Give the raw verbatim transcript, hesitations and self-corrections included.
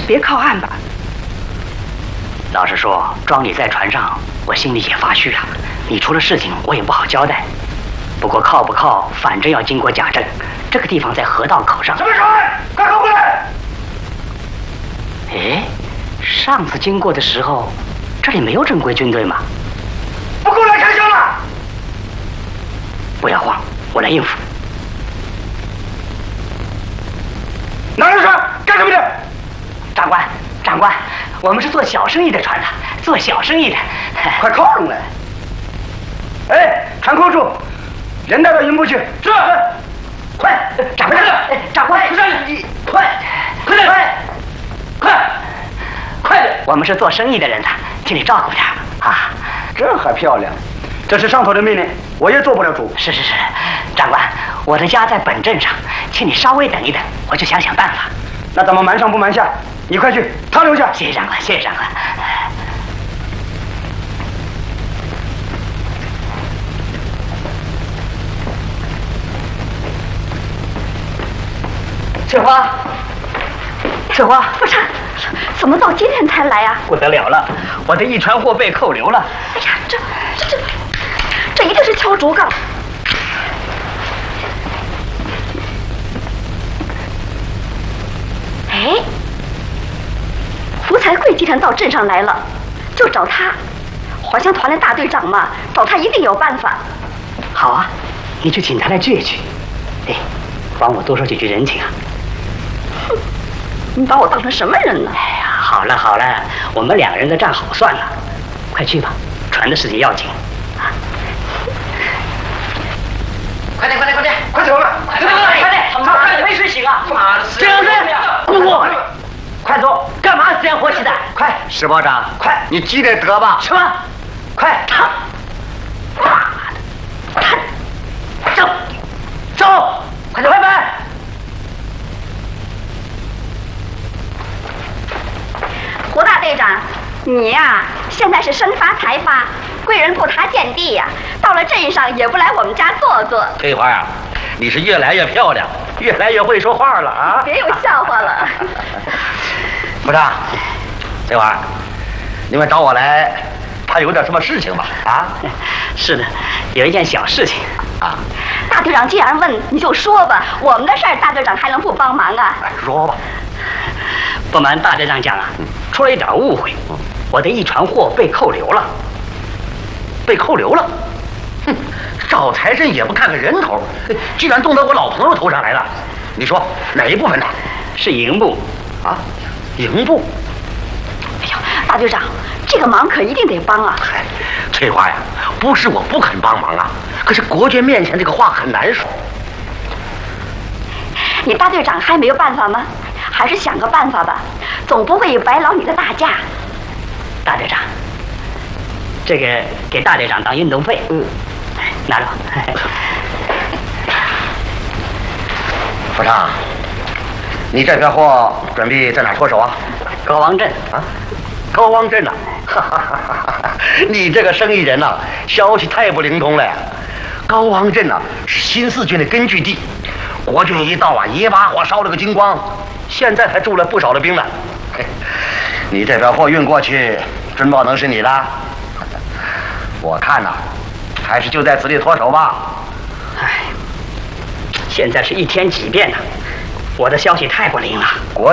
别靠岸吧。 老实说，装你在船上，我心里也发虚啊。你出了事情，我也不好交代。不过靠不靠，反正要经过贾镇。这个地方在河道口上。 什么船？快靠过来！ 哎，上次经过的时候，这里没有正规军队吗？ 不过来开枪了！ 不要慌，我来应付。 哪有船？干什么的？ 长官，长官，我们是做小生意的船的，做小生意的。 快靠拢来！哎，船扣住，人带到营部去。是。快， 长官，长官， 你快，快点，快，快，快点！ 我们是做生意的人的，请你照顾点啊。 这还漂亮，这是上头的命令，我也做不了主。 是是是，长官，我的家在本镇上，请你稍微等一等，我就想想办法。 那咱们瞒上不瞒下？你快去，他留下。 谢谢长官，谢谢长官。 翠花，翠花，不是，怎么到今天才来呀、啊？ 不得了了，我的一船货被扣留了。 哎呀，这这这，这一定是敲竹杠。哎，福才贵既然到镇上来了，就找他。华强团的大队长嘛，找他一定有办法。 好啊，你去请他来聚一聚。哎，帮我多说几句人情啊。 哼，你把我当成什么人呢？ 哎呀，好了好了，我们两个人的账好算了。快去吧，船的事情要紧啊！ 快点快点快点，快走吧！ 快点快点，快点没睡醒啊！ 妈的， 这样子，我快走，干嘛这样火起的？快， 石保长， 快， 你记得得吧？ 什么？快，他，妈的，他，走，走，快点，快点！ 胡大队长，你呀、啊，现在是生发财发，贵人不他见地呀、啊，到了镇上也不来我们家坐坐。 翠花啊，你是越来越漂亮，越来越会说话了啊！ 别有笑话了。 部长，翠花，你们找我来，怕有点什么事情吧？啊？ 是的，有一件小事情啊。 大队长既然问，你就说吧，我们的事儿大队长还能不帮忙啊？ 说吧。 不瞒大队长讲啊，出了一点误会，我的一船货被扣留了。 被扣留了？哼，找财神也不看看人头，居然动到我老朋友头上来了。你说哪一部分的？ 是营部啊，营部。 哎呀，大队长，这个忙可一定得帮啊！ 嗨，翠花呀，不是我不肯帮忙啊，可是国军面前这个话很难说。 你大队长还没有办法吗？还是想个办法吧，总不会白劳你的大驾。 大队长，这个给大队长当运动费，嗯，拿着。 部长，你这票货准备在哪脱手啊？ 高王镇啊，高王镇呐、啊，你这个生意人呐、啊，消息太不灵通了呀。高王镇呐、啊、是新四军的根据地，国军一到啊，一把火烧了个精光，现在还住了不少的兵呢。你这票货运过去，准保能是你的。我看呐、啊，还是就在此地脱手吧。 唉，现在是一天几变呢？我的消息太不灵了。 国